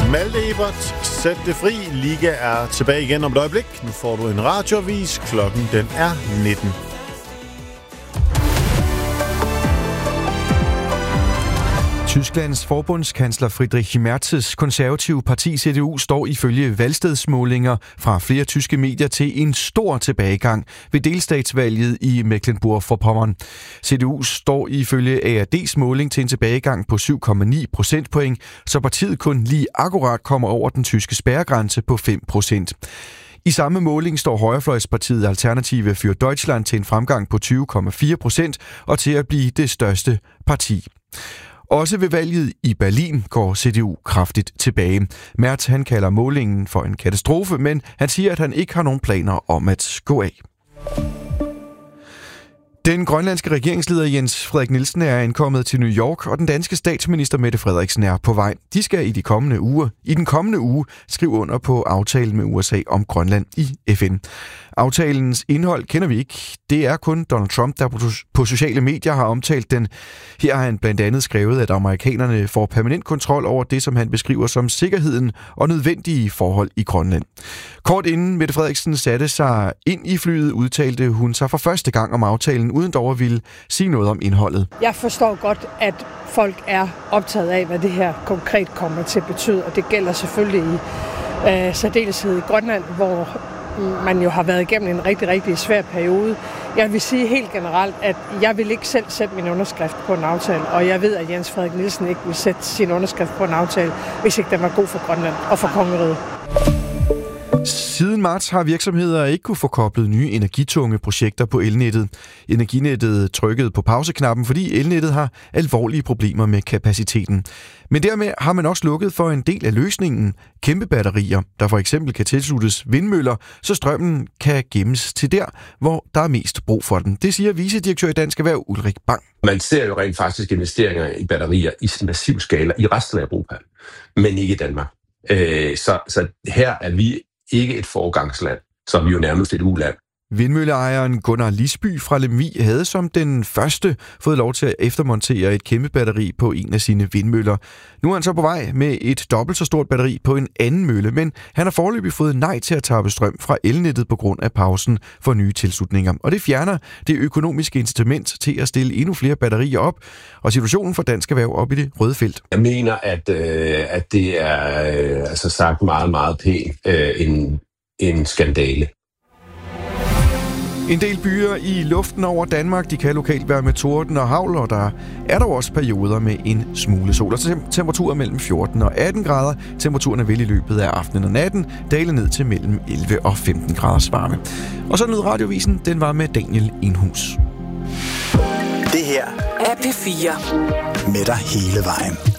Malte Ebert, sæt det fri. Liga er tilbage igen om et øjeblik. Nu får du en radioavis. Klokken den er 19. Tysklands forbundskansler Friedrich Merz's konservative parti CDU står ifølge valgstedsmålinger fra flere tyske medier til en stor tilbagegang ved delstatsvalget i Mecklenburg-Vorpommern. CDU står ifølge ARD's måling til en tilbagegang på 7,9 procentpoint, så partiet kun lige akkurat kommer over den tyske spærregrænse på 5%. I samme måling står højrefløjspartiet Alternative für Deutschland til en fremgang på 20,4% og til at blive det største parti. Også ved valget i Berlin går CDU kraftigt tilbage. Merz han kalder målingen for en katastrofe, men han siger, at han ikke har nogen planer om at gå af. Den grønlandske regeringsleder Jens Frederik Nielsen er ankommet til New York, og den danske statsminister Mette Frederiksen er på vej. De skal i den kommende uge skrive under på aftalen med USA om Grønland i FN. Aftalens indhold kender vi ikke. Det er kun Donald Trump, der på sociale medier har omtalt den. Her har han blandt andet skrevet, at amerikanerne får permanent kontrol over det, som han beskriver som sikkerheden og nødvendige forhold i Grønland. Kort inden Mette Frederiksen satte sig ind i flyet, udtalte hun sig for første gang om aftalen, uden dog at ville sige noget om indholdet. Jeg forstår godt, at folk er optaget af, hvad det her konkret kommer til at betyde, og det gælder selvfølgelig i særdeleshed i Grønland, hvor man jo har været igennem en rigtig, rigtig svær periode. Jeg vil sige helt generelt, at jeg vil ikke selv sætte min underskrift på en aftale, og jeg ved, at Jens Frederik Nielsen ikke vil sætte sin underskrift på en aftale, hvis ikke den var god for Grønland og for kongeriget. Siden marts har virksomheder ikke kunne få koblet nye energitunge projekter på elnettet. Energinettet trykkede på pauseknappen, fordi elnettet har alvorlige problemer med kapaciteten. Men dermed har man også lukket for en del af løsningen. Kæmpe batterier, der for eksempel kan tilsluttes vindmøller, så strømmen kan gemmes til der, hvor der er mest brug for den. Det siger vicedirektør i Dansk Erhverv Ulrik Bang. Man ser jo rent faktisk investeringer i batterier i massiv skala i resten af Europa, men ikke i Danmark. Så her er vi ikke et foregangsland, så er vi jo nærmest et uland. Vindmølleejeren Gunnar Lisby fra Lemvig havde som den første fået lov til at eftermontere et kæmpe batteri på en af sine vindmøller. Nu er han så på vej med et dobbelt så stort batteri på en anden mølle, men han har foreløbig fået nej til at tappe strøm fra elnettet på grund af pausen for nye tilslutninger. Og det fjerner det økonomiske incitament til at stille endnu flere batterier op, og situationen for Dansk Erhverv op i det røde felt. Jeg mener, at det er altså sagt meget, meget pænt en skandale. En del byer i luften over Danmark, de kan lokalt være med torden og hagl, og der er dog også perioder med en smule sol. Og temperaturer mellem 14 og 18 grader. Temperaturen vil i løbet af aftenen og natten dale ned til mellem 11 og 15 graders varme. Og så lød radiovisen, den var med Daniel Indhus. Det her er P4 med dig hele vejen.